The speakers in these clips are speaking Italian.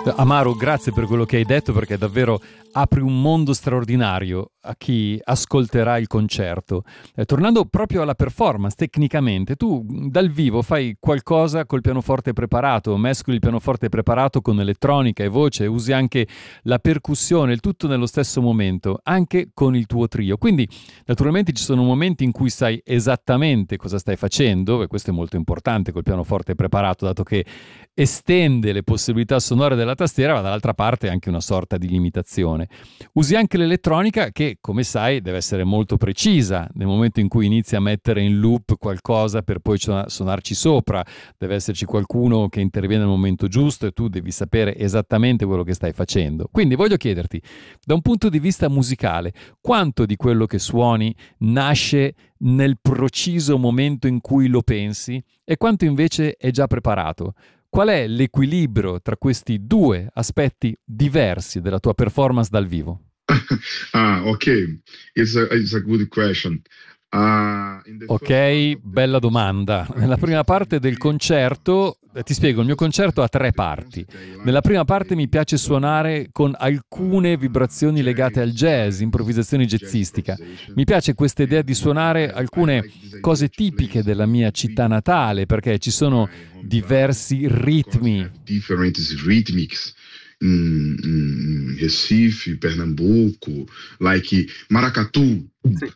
Amaro, grazie per quello che hai detto, perché davvero apri un mondo straordinario a chi ascolterà il concerto. Tornando proprio alla performance, tecnicamente, tu dal vivo fai qualcosa col pianoforte preparato, mescoli il pianoforte preparato con elettronica e voce, usi anche la percussione, il tutto nello stesso momento, anche con il tuo trio. Quindi, naturalmente ci sono momenti in cui sai esattamente cosa stai facendo, e questo è molto importante col pianoforte preparato, dato che estende le possibilità sonore della tastiera, ma dall'altra parte anche una sorta di limitazione. Usi anche l'elettronica che, come sai, deve essere molto precisa nel momento in cui inizi a mettere in loop qualcosa per poi suonarci sopra. Deve esserci qualcuno che interviene nel momento giusto e tu devi sapere esattamente quello che stai facendo. Quindi voglio chiederti, da un punto di vista musicale, quanto di quello che suoni nasce nel preciso momento in cui lo pensi e quanto invece è già preparato? Qual è l'equilibrio tra questi due aspetti diversi della tua performance dal vivo? Okay. It's a good question. In the first part Ok, of the bella concert, domanda. I Nella prima consider parte the del three concerto, parts. ti spiego, il mio First concerto ha tre of the parti. concert, I Nella like to prima parte mi play piace some suonare con alcune vibrazioni legate al jazz, improvvisazione jazz jazzistica. Mi improvisation, piace questa idea and di suonare I alcune like this idea cose to play tipiche della some mia città rhythm natale, perché ci from sono my hometown. diversi Of course, ritmi. have different rhythmics in Recife, Pernambuco, like maracatu,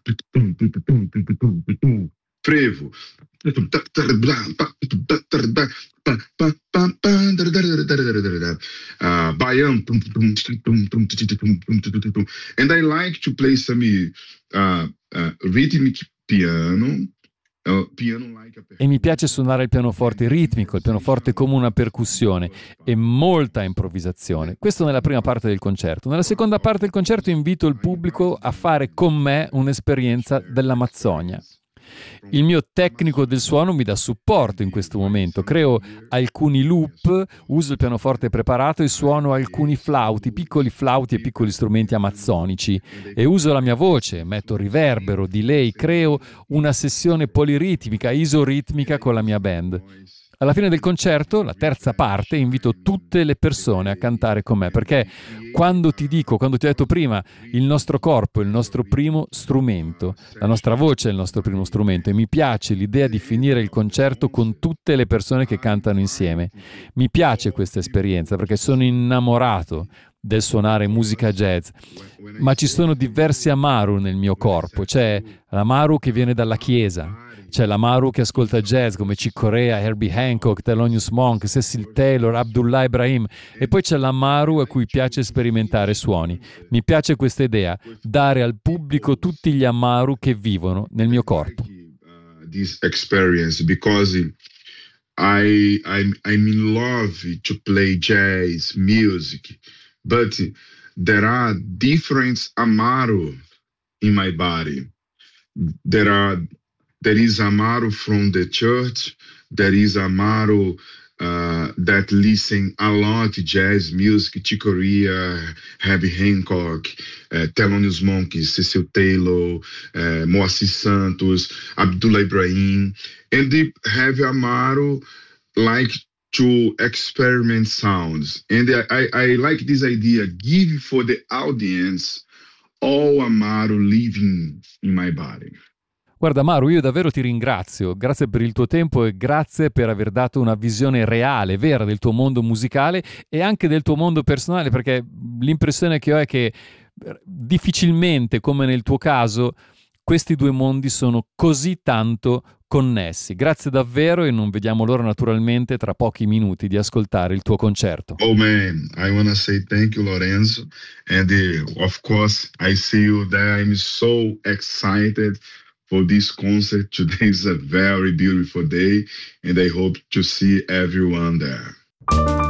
frevo, baião, and I like to play some rhythmic piano. Piano like a E mi piace percussion, suonare il pianoforte and ritmico, il pianoforte come improvisation una like the percussione first e part. molta improvvisazione. Questo nella prima parte del concerto. Nella seconda parte del concerto invito il I invite pubblico a them fare con me to un'esperienza share their dell'Amazzonia. experience Il from mio tecnico del Amazonia suono mi dà and supporto in questo bring momento. something Creo here alcuni and loop, support. uso il pianoforte preparato e I suono alcuni create some flauti, piccoli loops, flauti e piccoli different strumenti piano, amazzonici and they e uso la provide mia me voce, some metto sound, riverbero, delay, creo una sessione poliritmica, and isoritmica I con la use mia my band. voice Alla fine del concerto, to la terza refresh parte, invito tutte le persone a delay, cantare con me, and perché they create quando ti dico, quando ti ho detto prima, il nostro corpo è il nostro primo strumento, la nostra session voce è il nostro primo by strumento e mi piace l'idea di the end finire il of the concerto con concert. tutte le persone che I cantano invite insieme. Mi piace all questa esperienza people perché to sono sing with innamorato me del suonare musica because jazz, when I ma ci sono say to diversi you, Amaru nel mio when I corpo. said to C'è you, l'Amaru che viene dalla our chiesa, body c'è l'Amaru che ascolta is jazz our come Chick Corea, Herbie Hancock, Thelonious Monk, most Cecil worship Taylor, Abdullah instrument. Ibrahim, e And poi c'è I l'Amaru a like cui piace to sperimentare finish the suoni. concert Mi piace questa idea, with dare al pubblico people's tutti gli Amaru music. che vivono nel And I mio like corpo. this experience because I'm in love to play jazz music, but there are different Amaro in my body. There are there is Amaro from the church. There is Amaro that listen a lot jazz music, Chicoria, Herbie Hancock, Thelonious Monk, Cecil Taylor, Moacir Santos, Abdullah Ibrahim, and they have Amaro like to experiment sounds. And I like this idea, give for the audience all Amaro living in my body. Guarda Maru, io davvero ti ringrazio, grazie per il tuo tempo e grazie per aver dato una visione reale, vera del tuo mondo musicale e anche del tuo mondo personale, perché l'impressione che ho è che difficilmente, come nel tuo caso, questi due mondi sono così tanto connessi. Grazie davvero e non vediamo l'ora naturalmente tra pochi minuti di ascoltare il tuo concerto. Oh man, I want to say thank you, Lorenzo. And of course, I see you there. I'm so excited for this concert. Today is a very beautiful day, and I hope to see everyone there.